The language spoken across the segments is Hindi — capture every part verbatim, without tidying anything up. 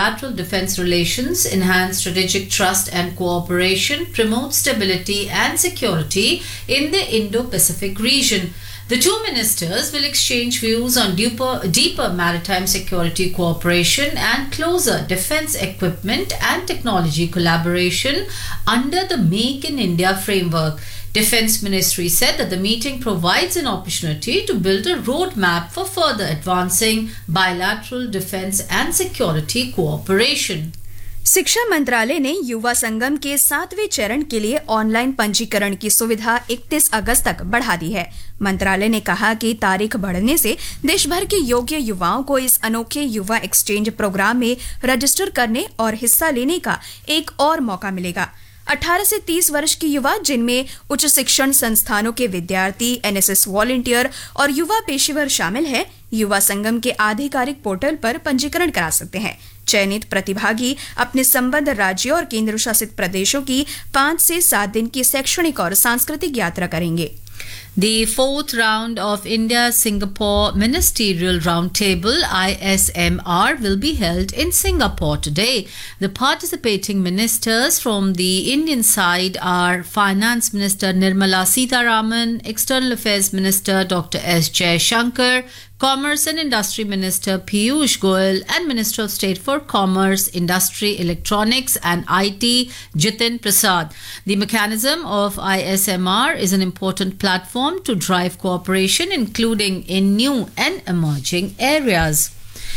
bilateral defense relations, enhance strategic trust and cooperation, promote stability and security in the Indo-Pacific region. The two ministers will exchange views on deeper, deeper maritime security cooperation and closer defense equipment and technology collaboration under the Make in India framework. Defense Ministry said that the meeting provides an opportunity to build a roadmap for further advancing bilateral defense and security cooperation. शिक्षा मंत्रालय ने युवा संगम के सातवें चरण के लिए ऑनलाइन पंजीकरण की सुविधा इकतीस अगस्त तक बढ़ा दी है। मंत्रालय ने कहा कि तारीख बढ़ने से देश भर के योग्य युवाओं को इस अनोखे युवा एक्सचेंज प्रोग्राम में रजिस्टर करने और हिस्सा लेने का एक और मौका मिलेगा। अठारह से तीस वर्ष के युवा, जिनमें उच्च शिक्षण संस्थानों के विद्यार्थी, एनएसएस वॉलंटियर और युवा पेशेवर शामिल हैं, युवा संगम के आधिकारिक पोर्टल पर पंजीकरण करा सकते हैं। चयनित प्रतिभागी अपने संबद्ध राज्यों और केंद्र शासित प्रदेशों की पाँच से सात दिन की शैक्षणिक और सांस्कृतिक यात्रा करेंगे। The fourth round of India-Singapore Ministerial Roundtable I S M R will be held in Singapore today. The participating ministers from the Indian side are Finance Minister Nirmala Sitharaman, External Affairs Minister Doctor S Jaishankar, Commerce and Industry Minister Piyush Goyal and Minister of State for Commerce, Industry, Electronics and I T Jitin Prasad. The mechanism of I S M R is an important platform to drive cooperation, including in new and emerging areas.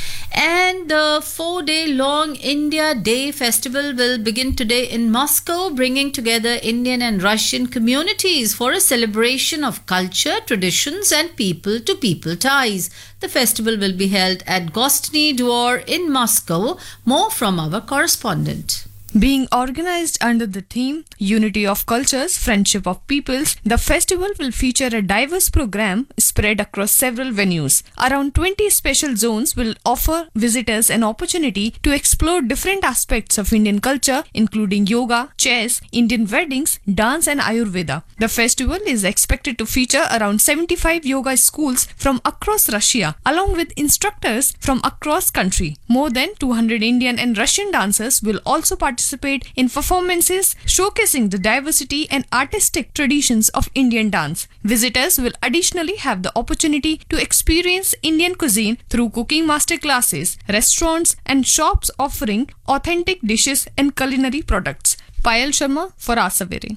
And the four-day-long India Day Festival will begin today in Moscow, bringing together Indian and Russian communities for a celebration of culture, traditions and people-to-people ties. The festival will be held at Gostny Dvor in Moscow. More from our correspondent. Being organized under the theme Unity of Cultures, Friendship of Peoples, the festival will feature a diverse program spread across several venues. Around twenty special zones will offer visitors an opportunity to explore different aspects of Indian culture, including yoga, chess, Indian weddings, dance and Ayurveda. The festival is expected to feature around seventy-five yoga schools from across Russia, along with instructors from across country. More than two hundred Indian and Russian dancers will also participate participate in performances showcasing the diversity and artistic traditions of Indian dance. Visitors will additionally have the opportunity to experience Indian cuisine through cooking master classes, restaurants and shops offering authentic dishes and culinary products. Payal Sharma for Asavere.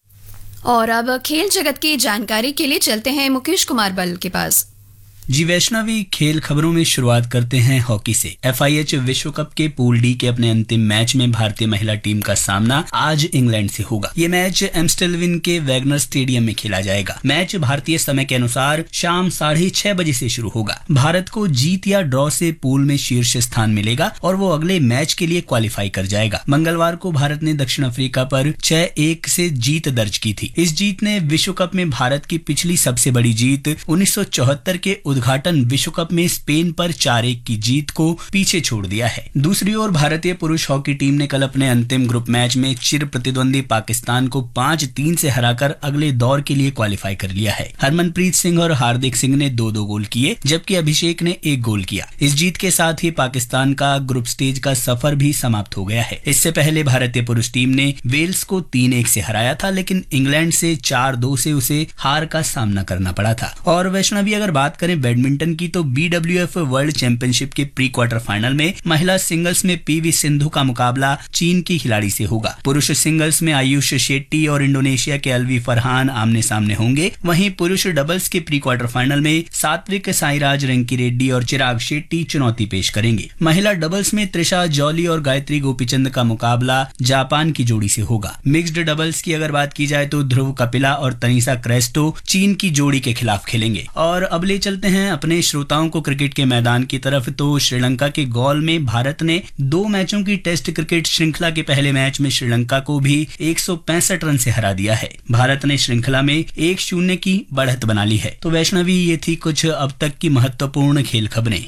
और अब खेल जगत की जानकारी के लिए चलते हैं मुकेश कुमार बल के पास। जी वैष्णवी, खेल खबरों में शुरुआत करते हैं हॉकी से। एफआईएच विश्व कप के पूल डी के अपने अंतिम मैच में भारतीय महिला टीम का सामना आज इंग्लैंड से होगा। ये मैच एम्स्टेलविन के वैगनर स्टेडियम में खेला जाएगा। मैच भारतीय समय के अनुसार शाम साढ़े छह बजे से शुरू होगा। भारत को जीत या ड्रॉ से पूल में शीर्ष स्थान मिलेगा और वो अगले मैच के लिए क्वालिफाई कर जाएगा। मंगलवार को भारत ने दक्षिण अफ्रीका पर छह एक से जीत दर्ज की थी। इस जीत ने विश्व कप में भारत की पिछली सबसे बड़ी जीत उन्नीस सौ चौहत्तर के उद्घाटन विश्व कप में स्पेन पर चार एक की जीत को पीछे छोड़ दिया है। दूसरी ओर भारतीय पुरुष हॉकी टीम ने कल अपने अंतिम ग्रुप मैच में चिर प्रतिद्वंदी पाकिस्तान को पाँच तीन से हराकर अगले दौर के लिए क्वालिफाई कर लिया है। हरमनप्रीत सिंह और हार्दिक सिंह ने दो दो गोल किए, जबकि अभिषेक ने एक गोल किया। इस जीत के साथ ही पाकिस्तान का ग्रुप स्टेज का सफर भी समाप्त हो गया है। इससे पहले भारतीय पुरुष टीम ने वेल्स को तीन एक से हराया था, लेकिन इंग्लैंड से चार दो से उसे हार का सामना करना पड़ा था। और वैष्णवी, अगर बात करें बैडमिंटन की, तो बीडब्ल्यूएफ वर्ल्ड चैंपियनशिप के प्री क्वार्टर फाइनल में महिला सिंगल्स में पीवी सिंधु का मुकाबला चीन की खिलाड़ी से होगा। पुरुष सिंगल्स में आयुष शेट्टी और इंडोनेशिया के अलवी फरहान आमने सामने होंगे। वहीं पुरुष डबल्स के प्री क्वार्टर फाइनल में सात्विक साईराज रंकी रेड्डी और चिराग शेट्टी चुनौती पेश करेंगे। महिला डबल्स में त्रिशा जॉली और गायत्री गोपीचंद का मुकाबला जापान की जोड़ी से होगा। मिक्स्ड डबल्स की अगर बात की जाए तो ध्रुव कपिला और तनीसा क्रेस्टो चीन की जोड़ी के खिलाफ खेलेंगे। और अब ले चलते हैं अपने श्रोताओं को क्रिकेट के मैदान की तरफ। तो श्रीलंका के गौल में भारत ने दो मैचों की टेस्ट क्रिकेट श्रृंखला के पहले मैच में श्रीलंका को भी एक सौ पैंसठ रन से हरा दिया है। भारत ने श्रृंखला में एक शून्य की बढ़त बना ली है। तो वैष्णवी, ये थी कुछ अब तक की महत्वपूर्ण खेल खबरें।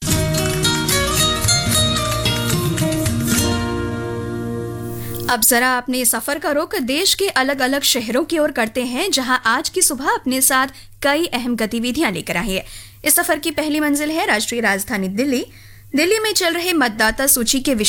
अब जरा अपने सफर का रुख देश के अलग अलग शहरों की ओर करते हैं, जहां आज की सुबह अपने साथ कई अहम गतिविधियां लेकर आई है। इस सफर की पहली मंजिल है राष्ट्रीय राजधानी दिल्ली। दिल्ली में चल रहे मतदाता सूची के